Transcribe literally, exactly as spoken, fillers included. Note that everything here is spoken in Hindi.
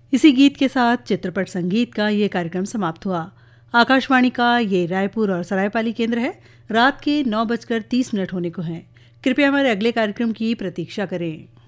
इसी गीत के साथ चित्रपट संगीत का ये कार्यक्रम समाप्त हुआ। आकाशवाणी का ये रायपुर और सरायपाली केंद्र है। रात के नौ बजकर तीस मिनट होने को हैं। कृपया हमारे अगले कार्यक्रम की प्रतीक्षा करें।